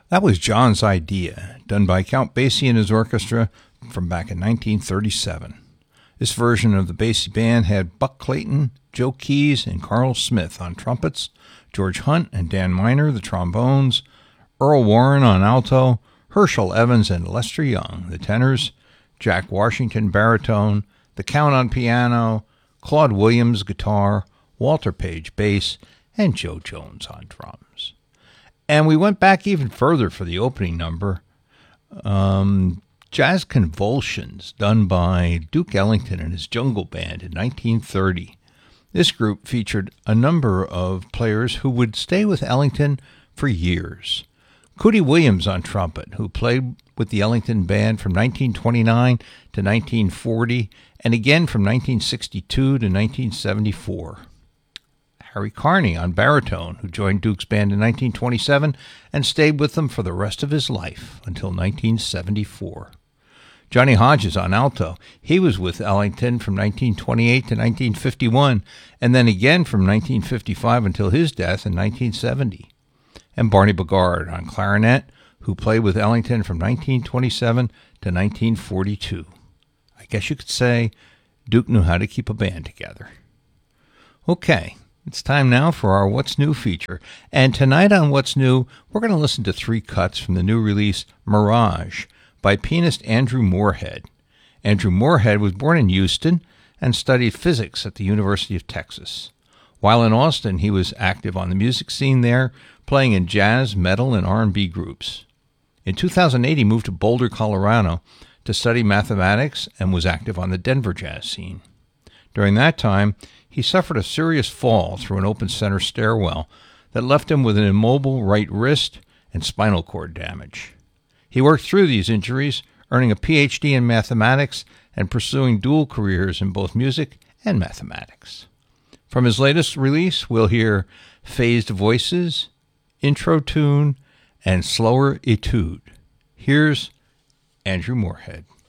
That was John's Idea, done by Count Basie and his orchestra from back in 1937. This version of the Basie Band had Buck Clayton, Joe Keys, and Carl Smith on trumpets, George Hunt and Dan Miner, the trombones, Earl Warren on alto, Herschel Evans and Lester Young, the tenors, Jack Washington baritone, the Count on piano, Claude Williams guitar, Walter Page bass, and Joe Jones on drums. And we went back even further for the opening number, Jazz Convulsions, done by Duke Ellington and his Jungle Band in 1930. This group featured a number of players who would stay with Ellington for years. Cootie Williams on trumpet, who played with the Ellington Band from 1929 to 1940, and again from 1962 to 1974. Harry Carney on baritone, who joined Duke's band in 1927 and stayed with them for the rest of his life until 1974. Johnny Hodges on alto. He was with Ellington from 1928 to 1951, and then again from 1955 until his death in 1970. And Barney Bogard on clarinet, who played with Ellington from 1927 to 1942. I guess you could say Duke knew how to keep a band together. Okay, it's time now for our What's New feature. And tonight on What's New, we're going to listen to 3 cuts from the new release Mirage by pianist Andrew Moorhead. Andrew Moorhead was born in Houston and studied physics at the University of Texas. While in Austin, he was active on the music scene there, playing in jazz, metal, and R&B groups. In 2008, he moved to Boulder, Colorado to study mathematics and was active on the Denver jazz scene. During that time, he suffered a serious fall through an open center stairwell that left him with an immobile right wrist and spinal cord damage. He worked through these injuries, earning a Ph.D. in mathematics and pursuing dual careers in both music and mathematics. From his latest release, we'll hear Phased Voices, Intro Tune, and Slower Etude. Here's Andrew Moorhead.